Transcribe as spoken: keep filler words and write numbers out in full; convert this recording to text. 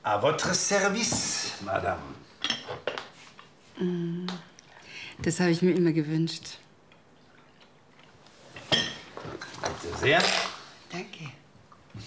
À votre service, Madame. Das habe ich mir immer gewünscht. Bitte sehr. Danke.